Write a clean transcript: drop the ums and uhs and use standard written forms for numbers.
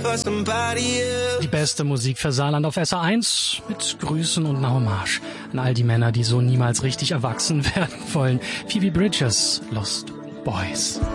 Die beste Musik für Saarland auf SR1 mit Grüßen und einer Hommage an all die Männer, die so niemals richtig erwachsen werden wollen. Phoebe Bridgers, Lost Boys.